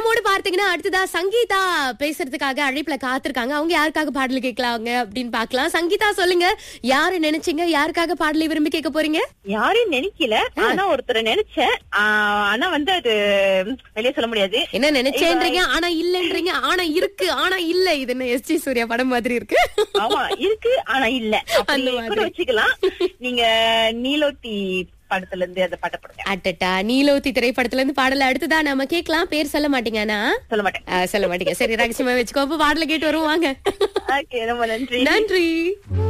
நம்மோடு பார்த்தீங்கன்னா அடுத்ததா சங்கீதா பேசுறதுக்காக அழைப்புல காத்திருக்காங்க. அவங்க யாருக்காக பாடல் கேட்கலாங்க அப்படின்னு பாக்கலாம். சங்கீதா சொல்லுங்க, யாரு நினைச்சீங்க, யாருக்காக பாடலை விரும்பி கேட்க போறீங்க? யாரையும் நினைக்கல, ஆனா ஒருத்தரை நினைச்சேன். ஆனா வந்து அது வெளியே சொல்ல முடியாது. என்ன நினைச்சேன்றீங்க, ஆனா இல்லன்றீங்க, ஆனா இருக்கு ஆனா இல்ல. இது என்ன எஸ்டி சூர்யா படம் மாதிரி இருக்கு? ஆமா இருக்கு ஆனா இல்ல, அந்த அப்படி கூட வச்சுக்கலாம். நீங்க நீலோத்தி படத்துல இருந்து அந்த பாட்டை போடுங்க. அட்டட்டா, நீலோத்தி திரைப்படத்துல இருந்து பாடல அடுத்ததா நம்ம கேட்கலாம். பேர் சொல்ல மாட்டீங்கன்னா? சொல்ல மாட்டேன். சொல்ல மாட்டீங்க. சரி, ரகசியமா வச்சுக்கோ. அப்ப பாடல கேட்டு வருவாங்க. ஓகே, ரொம்ப நன்றி. நன்றி.